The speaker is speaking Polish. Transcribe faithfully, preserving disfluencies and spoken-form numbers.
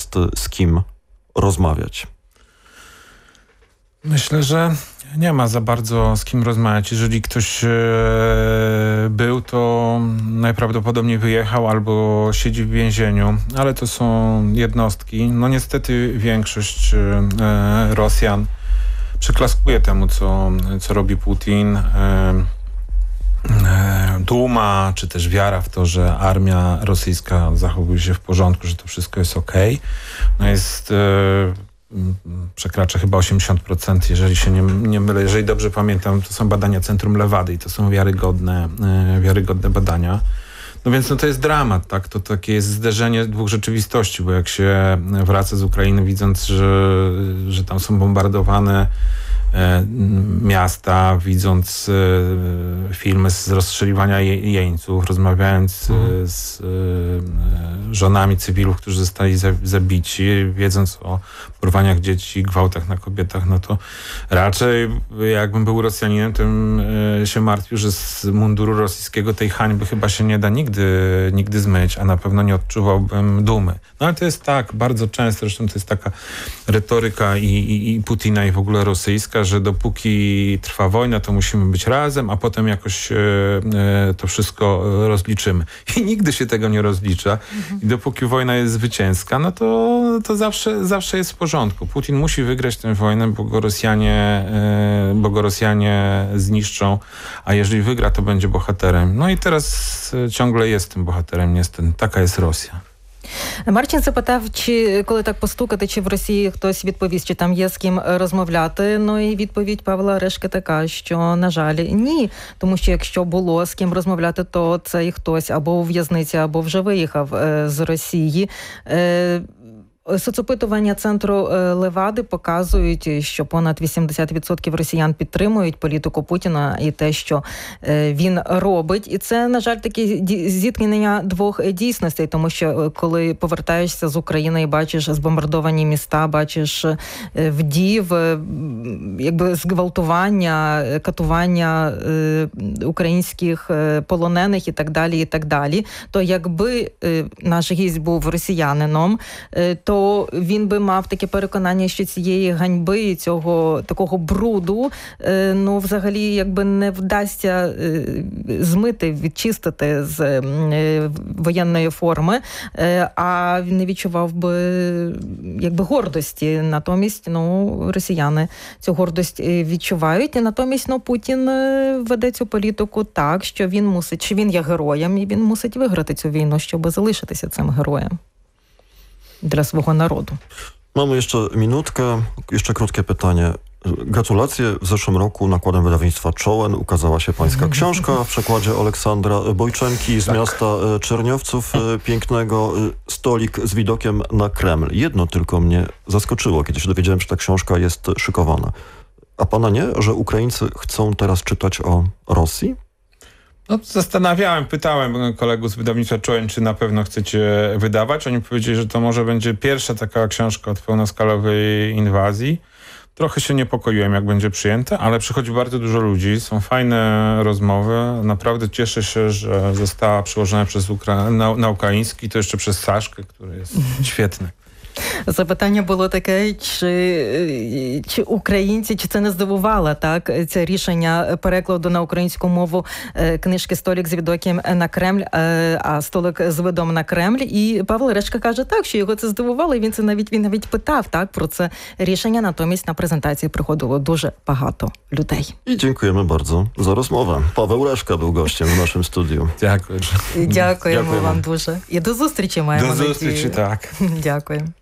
jest z kim rozmawiać? Myślę, że nie ma za bardzo z kim rozmawiać. Jeżeli ktoś e, był, to najprawdopodobniej wyjechał albo siedzi w więzieniu, ale to są jednostki. No niestety większość e, Rosjan przyklaskuje temu, co, co robi Putin. E, e, duma, czy też wiara w to, że armia rosyjska zachowuje się w porządku, że to wszystko jest okej. No jest... E, przekracza chyba osiemdziesiąt procent, jeżeli się nie, nie mylę. Jeżeli dobrze pamiętam, to są badania Centrum Lewady i to są wiarygodne, e, wiarygodne badania. No więc no to jest dramat, tak? To takie jest zderzenie dwóch rzeczywistości, bo jak się wraca z Ukrainy, widząc, że, że tam są bombardowane e, miasta, widząc e, filmy z rozstrzeliwania je, jeńców, rozmawiając e, z e, żonami cywilów, którzy zostali za, zabici, wiedząc o porwaniach dzieci, gwałtach na kobietach, no to raczej jakbym był Rosjaninem, to bym e, się martwił, że z munduru rosyjskiego tej hańby chyba się nie da nigdy, nigdy zmyć, a na pewno nie odczuwałbym dumy. No ale to jest tak, bardzo często, zresztą to jest taka retoryka i, i, i Putina i w ogóle rosyjska, że dopóki trwa wojna, to musimy być razem, a potem jakoś e, e, to wszystko rozliczymy. I nigdy się tego nie rozlicza. Mhm. I dopóki wojna jest zwycięska, no to, to zawsze, zawsze jest w porządku. Putin musi wygrać tę wojnę, bo go Rosjanie, e, bo go Rosjanie zniszczą, a jeżeli wygra, to będzie bohaterem. No i teraz e, ciągle jest tym bohaterem, niestety. Taka jest Rosja. Марчин запитав, чи коли так постукати, чи в Росії хтось відповість, чи там є з ким розмовляти. Ну і відповідь Павла Решки така, що, на жаль, ні. Тому що якщо було з ким розмовляти, то цей хтось або у в'язниці, або вже виїхав е, з Росії. Е, Соцопитування центру Левади показують, що понад вісімдесят відсотків росіян підтримують політику Путіна і те, що він робить. І це, на жаль, таке зіткнення двох дійсностей, тому що коли повертаєшся з України і бачиш збомбардовані міста, бачиш вдів, якби зґвалтування, катування українських полонених і так далі, і так далі, то якби наш гість був росіянином, то він би мав таке переконання, що цієї ганьби і цього такого бруду, ну, взагалі, якби не вдасться змити, відчистити з воєнної форми, а він не відчував би, якби, гордості. Натомість, ну, росіяни цю гордость відчувають, і натомість, ну, Путін веде цю політику так, що він мусить, що він є героєм, і він мусить виграти цю війну, щоб залишитися цим героєм dla swojego narodu. Mamy jeszcze minutkę. Jeszcze krótkie pytanie. Gratulacje. W zeszłym roku nakładem wydawnictwa Czołen ukazała się pańska książka w przekładzie Aleksandra Bojczenki z tak. miasta Czerniowców pięknego, Stolik z widokiem na Kreml. Jedno tylko mnie zaskoczyło, kiedy się dowiedziałem, że ta książka jest szykowana. A pana nie? Że Ukraińcy chcą teraz czytać o Rosji? No, zastanawiałem, pytałem kolegów z wydawnictwa Czołen, czy na pewno chcecie wydawać. Oni powiedzieli, że to może będzie pierwsza taka książka od pełnoskalowej inwazji. Trochę się niepokoiłem, jak będzie przyjęte, ale przychodzi bardzo dużo ludzi, są fajne rozmowy. Naprawdę cieszę się, że została przełożona przez Ukra- na, na ukraiński, to jeszcze przez Saszkę, który jest świetny. Запитання було таке, чи, чи українці, чи це не здивувало, так, це рішення перекладу на українську мову книжки «Столик з видом на Кремль», а «Столик з видом на Кремль». І Павло Решка каже так, що його це здивувало, і він це навіть, він навіть питав, так, про це рішення, натомість на презентації приходило дуже багато людей. I dziękujemy bardzo za rozmowę. Paweł Reszka był gościem w naszym studiu. Дякую. Дякуємо вам дуже. І до зустрічі маємо. До зустрічі, так. Дякую.